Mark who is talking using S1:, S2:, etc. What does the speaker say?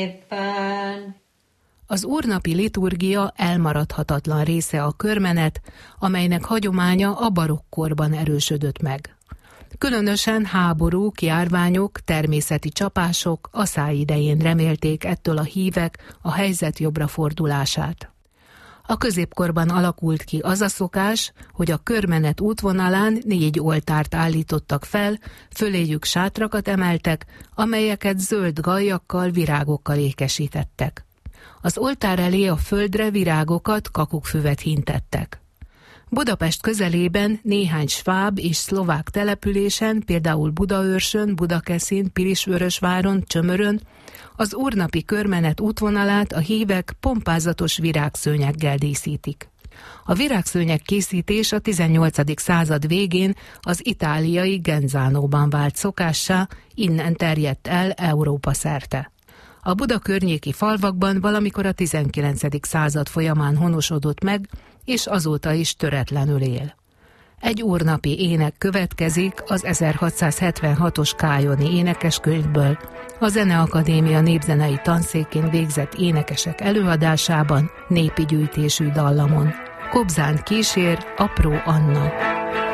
S1: Az úrnapi liturgia elmaradhatatlan része a körmenet, amelynek hagyománya a barokkkorban erősödött meg. Különösen háborúk, járványok, természeti csapások asszály idején remélték ettől a hívek a helyzet jobbra fordulását. A középkorban alakult ki az a szokás, hogy a körmenet útvonalán 4 oltárt állítottak fel, föléjük sátrakat emeltek, amelyeket zöld galjakkal, virágokkal ékesítettek. Az oltár elé a földre virágokat, kakukkfüvet hintettek. Budapest közelében néhány sváb és szlovák településen, például Budaörsön, Budakeszin, Pilisvörösváron, Csömörön, az úrnapi körmenet útvonalát a hívek pompázatos virágszőnyeggel díszítik. A virágszőnyeg készítés a 18. század végén az itáliai Genzánóban vált szokássá, innen terjedt el Európa szerte. A Buda környéki falvakban valamikor a 19. század folyamán honosodott meg, és azóta is töretlenül él. Egy úrnapi ének következik az 1676-os kályoni énekeskönyvből, a Zeneakadémia népzenei tanszékén végzett énekesek előadásában népi gyűjtésű dallamon. Kobzán kísér Apró Anna.